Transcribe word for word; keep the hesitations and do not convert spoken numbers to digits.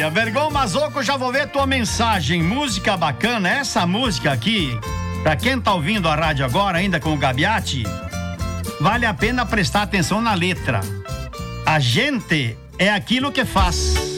Vergão Mazoco, já vou ver tua mensagem. Música bacana, essa música aqui, pra quem tá ouvindo a rádio agora, ainda com o Gabiati, vale a pena prestar atenção na letra. A gente é aquilo que faz.